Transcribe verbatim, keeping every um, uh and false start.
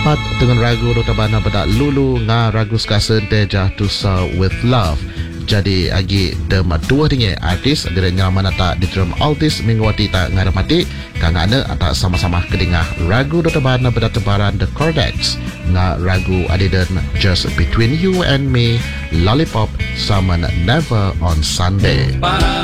Pat dengan ragu Dota Bana pada Lulu nga ragu skasa teja to Sir with Love. Jadi agi dem dua tinggi artis direnya mana tak di drum altis mingguati tak ngaramati kangana tak sama-sama kedengah ragu Dota Bana pada tebaran The Cordex nga ragu adidan Just Between You and Me, Lollipop, sama Never on Sunday.